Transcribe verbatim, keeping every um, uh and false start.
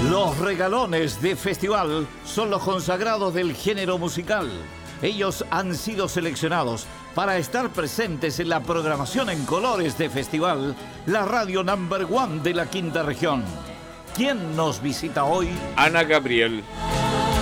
Los regalones de festival son los consagrados del género musical. Ellos han sido seleccionados para estar presentes en la programación en colores de festival, la radio number one de la quinta región. ¿Quién nos visita hoy? Ana Gabriel.